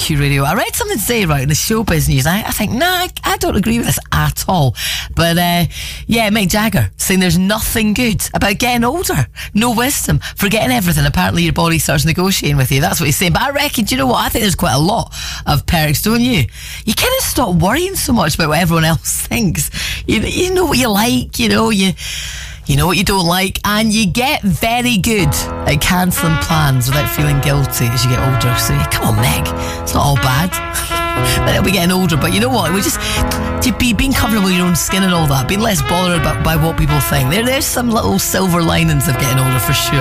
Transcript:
Q Radio. I read something today, right, in the showbiz news. I think, I don't agree with this at all. But, Mick Jagger saying there's nothing good about getting older. No wisdom. Forgetting everything. Apparently your body starts negotiating with you. That's what he's saying. But I reckon, do you know what? I think there's quite a lot of perks, don't you? You kind of stop worrying so much about what everyone else thinks. You know what you like, you know what you don't like, and you get very good at cancelling plans without feeling guilty as you get older. So come on, Meg, it's not all bad. Then it'll be getting older, but you know what? We just being comfortable with your own skin and all that, being less bothered by what people think. There's some little silver linings of getting older for sure.